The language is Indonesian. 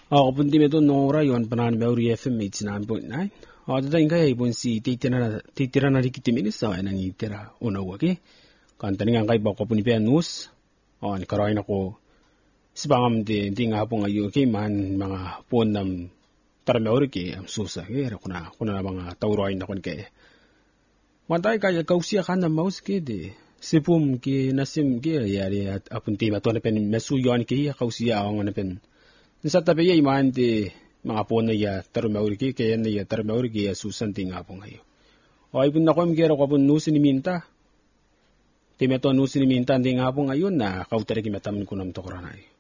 Ako pun di meto nora yon panan Maori FM 89.9. Dadaing kaya ibon si titira na rikitiminis sa nang itira unawagi. Kantaningan kay bako pun ipa news. Ni karain ako sibangam di nga po ngayon kay man mga pon nam tara Maori ki am susa kaya kuna na mga tauroin na kun kay. Mantay kaya kausia kan na maus ki di. Sipum ki nasim ki yari at apun ti mato na pen mesuyon ki kausia ang na pen. Sa tabi ya iman di mga po na ya tarumauri ki kaya na ya tarumauri ki ya susan ti nga po ngayon. O ay pun na ko mkira ko pun nusin ni minta. Ti meto nusin ni minta ti nga po ngayon na kautari ki matamin ko nam to koranay.